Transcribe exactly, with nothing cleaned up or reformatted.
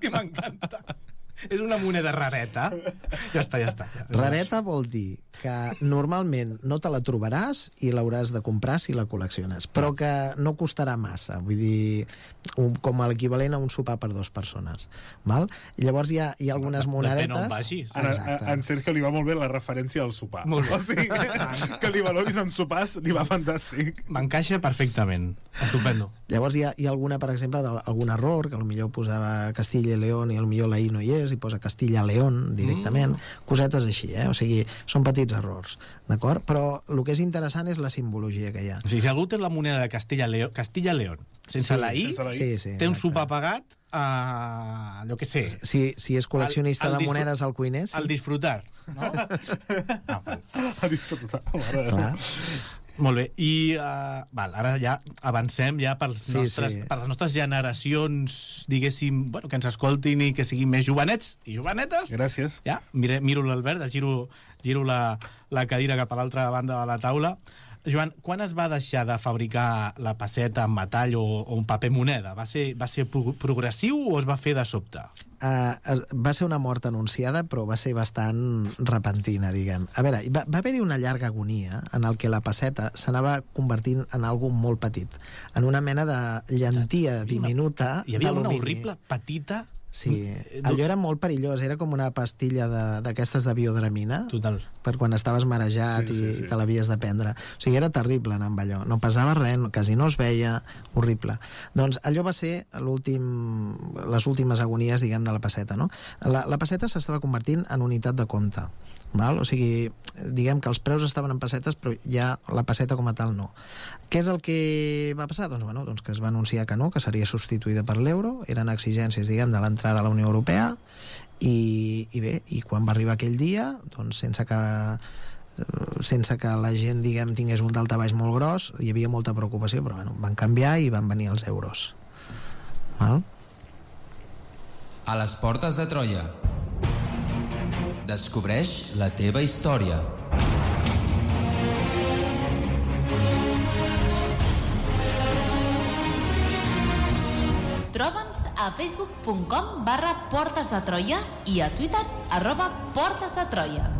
que m'encanta. És una moneda rareta. Ja està, ja està. Rareta vol dir que normalment no te la trobaràs i l'hauràs de comprar si la col·lecciones, però que no costarà massa, vull dir, un, com l'equivalent a un sopar per dues persones, val? I llavors hi ha, hi ha algunes monedetes... Depèn on vagis. A, a, a en Sergio li va molt bé la referència al sopar. Molt bé. O sigui, que li valoris en sopars li va fantàstic. M'encaixa perfectament. Estupendo. Llavors hi ha, hi ha alguna, per exemple, algun error, que potser posava Castilla i León i potser la I no hi és, i posa Castilla León directament, mm. cosetes així, eh? O sigui, són petits errors, d'acord? Però el que és interessant és la simbologia que hi ha. O sigui, si algú té la moneda de Castilla-León, Castilla-León sense, sí, la I, sense la I. Sí, sí, té un exacte. sopar pagat a... allò que sé. Si, si és col·leccionista el, el de monedes al cuiner, sí. El disfrutar. No? Ah, val. El disfrutar. Clar. Molt bé, i uh, val, ara ja avancem ja per, Sí, nostres, sí. per les nostres generacions, diguéssim, bueno, que ens escoltin i que siguin més jovenets i jovenetes. Gràcies. Ja, mire, miro l'Albert, giro, giro la, la cadira cap a l'altra banda de la taula. Joan, quan es va deixar de fabricar la pesseta en metall o, o un paper moneda? Va ser, va ser pro progressiu o es va fer de sobte? Uh, es, va ser una mort anunciada, però va ser bastant repentina, diguem. A veure, va, va haver-hi una llarga agonia en el que la pesseta s'anava convertint en algo molt petit, en una mena de llentia diminuta Hi havia una d'alumini. horrible petita... Sí, allò era molt perillós, era com una pastilla d'aquestes de, de biodramina. Total. Per quan estaves marejat Sí, sí, i, sí. i te l'havies de prendre. O sigui, era terrible anar amb allò. No pesava res, quasi no es veia, horrible. Doncs allò va ser l'últim, les últimes agonies, diguem, de la pesseta, no? La, la pesseta s'estava convertint en unitat de compte. Val? O sigui, diguem que els preus estaven en pessetes, però ja la pesseta com a tal no. Què és el que va passar? Doncs, bueno, doncs que es va anunciar que no, que seria substituïda per l'euro, eren exigències, diguem, de l'entrada a la Unió Europea, i, i bé, i quan va arribar aquell dia, doncs sense que sense que la gent, diguem, tingués un daltabaix molt gros, hi havia molta preocupació, però bueno, van canviar i van venir els euros. Val? A les portes de Troia. Descobreix la teva història. Troba'ns a facebook punt com barra Portes de Troia i a Twitter arroba Portes de Troia.